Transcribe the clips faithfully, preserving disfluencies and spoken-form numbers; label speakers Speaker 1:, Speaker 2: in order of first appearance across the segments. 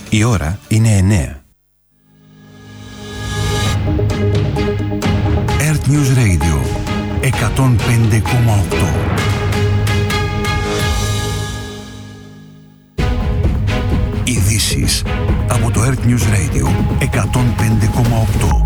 Speaker 1: Η ώρα είναι εννέα. Earth News Radio εκατόν πέντε κόμμα οκτώ. Ειδήσεις από το Earth News Radio εκατόν πέντε κόμμα οκτώ.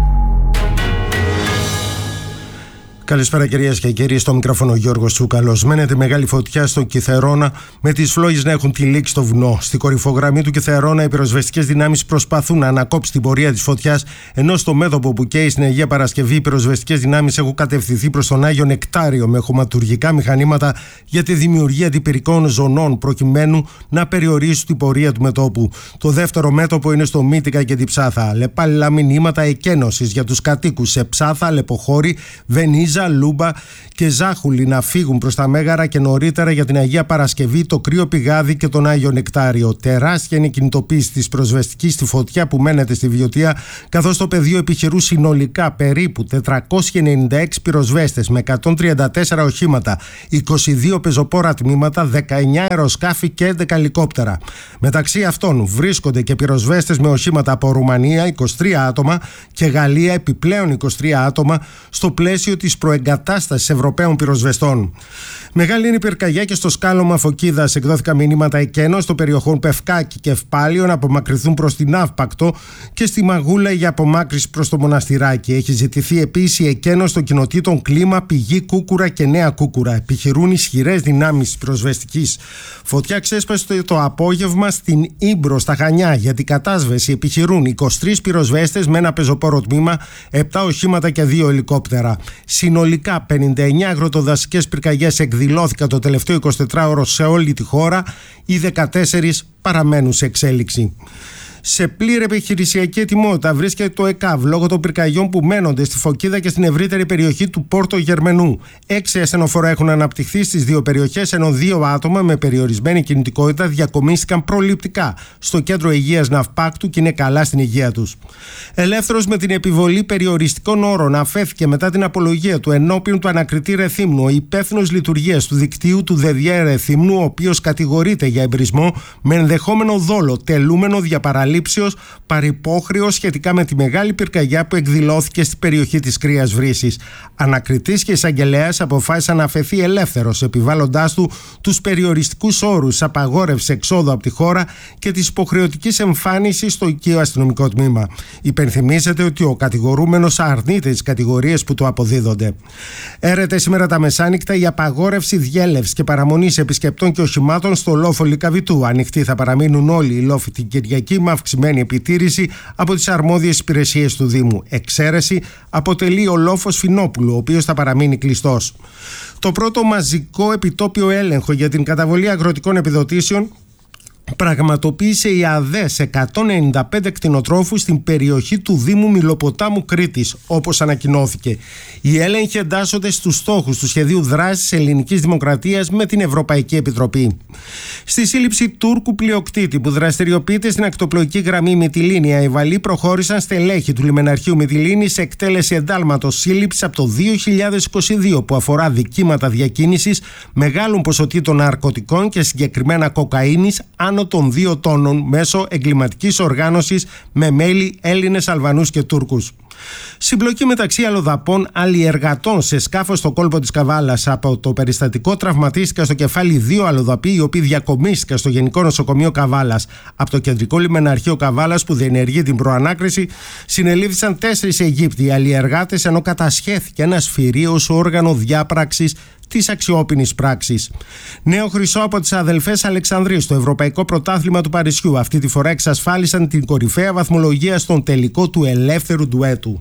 Speaker 2: Καλησπέρα κυρίες και κύριοι, στο μικρόφωνο ο Γιώργος Τσούκαλος. Μένεται μεγάλη φωτιά στον Κιθερώνα, με τις φλόγες να έχουν τυλίξει στο βουνό. Στη κορυφογραμμή του Κιθερώνα οι πυροσβεστικές δυνάμεις προσπαθούν να ανακόψουν την πορεία της φωτιάς, ενώ στο μέτωπο που καίει στην Αγία Παρασκευή οι πυροσβεστικές δυνάμεις έχουν κατευθυνθεί προς τον Άγιο Νεκτάριο με χωματουργικά μηχανήματα για τη δημιουργία αντιπυρικών ζωνών, προκειμένου να περιορίσουν την πορεία του μετώπου. Το δεύτερο μέτωπο είναι στο Μύτικα και την Ψάθα. Λεπάλληλα μηνύματα εκένωσης για τους κατοίκους σε Ψάθα, Λεποχώρη, Βενίζα, Λούμπα και Ζάχουλη να φύγουν προς τα Μέγαρα και νωρίτερα για την Αγία Παρασκευή, το Κρύο Πηγάδι και τον Άγιο Νεκτάριο. Τεράστια είναι η κινητοποίηση της προσβεστικής στη φωτιά που μένεται στη Βιωτία, καθώς το πεδίο επιχειρούν συνολικά περίπου τετρακόσιοι ενενήντα έξι πυροσβέστες με εκατόν τριάντα τέσσερα οχήματα, είκοσι δύο πεζοπόρα τμήματα, δεκαεννιά αεροσκάφη και έντεκα ελικόπτερα. Μεταξύ αυτών βρίσκονται και πυροσβέστες με οχήματα από Ρουμανία, είκοσι τρία άτομα, και Γαλλία, επιπλέον είκοσι τρία άτομα, στο πλαίσιο της προεγκατάστασης Ευρωπαίων πυροσβεστών. Μεγάλη είναι η πυρκαγιά και στο σκάλωμα Φωκίδας. Εκδόθηκαν μηνύματα εκένωσης στο περιοχών Πευκάκη και Ευπάλιο να απομακρυνθούν προς την Αύπακτο και στη Μαγούλα για απομάκρυνση προς το Μοναστηράκι. Έχει ζητηθεί επίσης η εκένωση των κοινοτήτων Κλίμα, Πηγή, Κούκουρα και Νέα Κούκουρα. Επιχειρούν ισχυρές δυνάμεις πυροσβεστικής. Φωτιά ξέσπασε το απόγευμα στην Ήμπρο, στα Χανιά. Για την κατάσβεση επιχειρούν είκοσι τρεις πυροσβέστες με ένα πεζοπόρο τμήμα, επτά οχήματα και δύο ελικόπτερα. Συνολικά πενήντα εννιά αγροτοδασικές πυρκαγιές εκδηλώθηκαν το τελευταίο εικοσιτετράωρο σε όλη τη χώρα, οι δεκατέσσερις παραμένουν σε εξέλιξη. Σε πλήρη επιχειρησιακή ετοιμότητα βρίσκεται το ΕΚΑΒ λόγω των πυρκαγιών που μένονται στη Φωκίδα και στην ευρύτερη περιοχή του Πόρτο Γερμενού. Έξι ασθενοφόρα έχουν αναπτυχθεί στις δύο περιοχές, ενώ δύο άτομα με περιορισμένη κινητικότητα διακομίστηκαν προληπτικά στο κέντρο υγείας Ναυπάκτου και είναι καλά στην υγεία τους. Ελεύθερος με την επιβολή περιοριστικών όρων αφέθηκε μετά την απολογία του ενώπιον του ανακριτή Ρεθύμνου ο υπεύθυνος λειτουργίας του δικτύου του ΔΕΔΙΑ Ρεθύμνου, ο οποίος κατηγορείται για εμπρισμό με ενδεχόμενο δόλο, τελούμενο διαπαραλήψεως παρυπόχρεο σχετικά με τη μεγάλη πυρκαγιά που εκδηλώθηκε στην περιοχή της Κρύας Βρύσης. Ανακριτής και εισαγγελέας αποφάσισαν να αφαιθεί ελεύθερος, επιβάλλοντάς του τους περιοριστικούς όρους απαγόρευση εξόδου από τη χώρα και της υποχρεωτικής εμφάνισης στο οικείο αστυνομικό τμήμα. Υπενθυμίζεται ότι ο κατηγορούμενος αρνείται τις κατηγορίες που του αποδίδονται. Έρεται σήμερα τα μεσάνυχτα η απαγόρευση διέλευσης και παραμονής επισκεπτών και οχημάτων στο λόφο Λυκαβητού. Ανοιχτοί θα παραμείνουν όλοι οι λόφοι την Κυριακή με αυξημένη επιτήρηση από τις αρμόδιες υπηρεσίες του Δήμου. Εξαίρεση αποτελεί ο λόφος Φινόπουλου, ο οποίος θα παραμείνει κλειστός. Το πρώτο μαζικό επιτόπιο έλεγχο για την καταβολή αγροτικών επιδοτήσεων πραγματοποίησε η ΑΔΕ σε εκατόν ενενήντα πέντε κτηνοτρόφους στην περιοχή του Δήμου Μιλοποτάμου Κρήτης, όπως ανακοινώθηκε. Οι έλεγχοι εντάσσονται στους στόχους του σχεδίου δράσης Ελληνικής Δημοκρατίας με την Ευρωπαϊκή Επιτροπή. Στη σύλληψη Τούρκου πλειοκτήτη που δραστηριοποιείται στην ακτοπλοϊκή γραμμή Μυτιλήνη, Αϊβαλοί προχώρησαν στελέχη του λιμεναρχείου Μυτιλήνη σε εκτέλεση εντάλματος σύλληψης από το δύο χιλιάδες είκοσι δύο που αφορά δικήματα διακίνησης μεγάλων ποσοτήτων ναρκωτικών και συγκεκριμένα κοκαίνης άνω των δύο τόνων μέσω εγκληματικής οργάνωσης με μέλη Έλληνες, Αλβανούς και Τούρκους. Συμπλοκή μεταξύ αλλοδαπών αλλιεργατών σε σκάφος στο κόλπο της Καβάλας. Από το περιστατικό τραυματίστηκαν στο κεφάλι δύο αλλοδαποί, οι οποίοι διακομίστηκαν στο Γενικό Νοσοκομείο Καβάλας. Από το Κεντρικό Λιμεναρχείο Καβάλας, που διενεργεί την προανάκριση, συνελήφθησαν τέσσερις Αιγύπτιοι αλλιεργάτες, ενώ κατασχέθηκε ένα σφυρίος όργανο διάπραξης της αξιόπινης πράξης. Νέο χρυσό από τις αδελφές Αλεξανδρίου στο Ευρωπαϊκό Πρωτάθλημα του Παρισιού. Αυτή τη φορά εξασφάλισαν την κορυφαία βαθμολογία στον τελικό του ελεύθερου ντουέτου.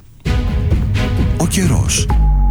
Speaker 1: Ο καιρός.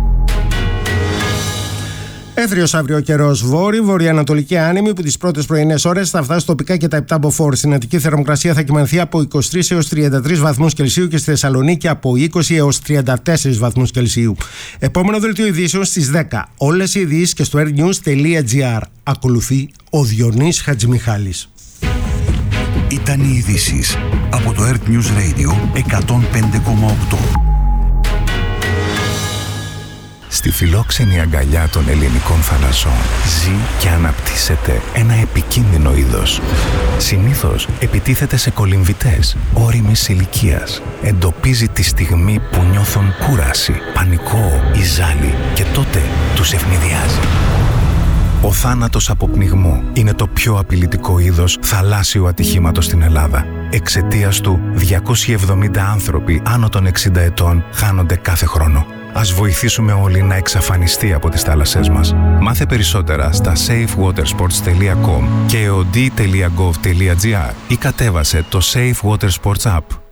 Speaker 2: Έθριος αύριο καιρός. Βόρειο, βορειοανατολική άνεμη που τις πρώτες πρωινές ώρες θα φτάσει τοπικά και τα επτά μποφόρ. Στην Αττική θερμοκρασία θα κυμανθεί από είκοσι τρεις έως τριάντα τρεις βαθμούς Κελσίου και στη Θεσσαλονίκη από είκοσι έως τριάντα τέσσερις βαθμούς Κελσίου. Επόμενο δελτίο ειδήσεων στις δέκα. Όλες οι ειδήσεις και στο airnews.gr. Ακολουθεί ο Διονύς Χατζημιχάλης.
Speaker 1: Ήταν οι ειδήσεις από το Earth News Radio εκατόν πέντε κόμμα οκτώ.
Speaker 3: Στη φιλόξενη αγκαλιά των ελληνικών θαλασσών ζει και αναπτύσσεται ένα επικίνδυνο είδος. Συνήθως επιτίθεται σε κολυμβητές ώριμης ηλικίας. Εντοπίζει τη στιγμή που νιώθουν κούραση, πανικό ή ζάλι και τότε τους ευνηδιάζει. Ο θάνατος από πνιγμό είναι το πιο απειλητικό είδος θαλάσσιου ατυχήματος στην Ελλάδα. Εξαιτίας του, διακόσιοι εβδομήντα άνθρωποι άνω των εξήντα ετών χάνονται κάθε χρόνο. Ας βοηθήσουμε όλοι να εξαφανιστεί από τις θάλασσές μας. Μάθε περισσότερα στα safe water sports τελεία com και ο ντι τελεία gov τελεία gr ή κατέβασε το Safe Water Sports App.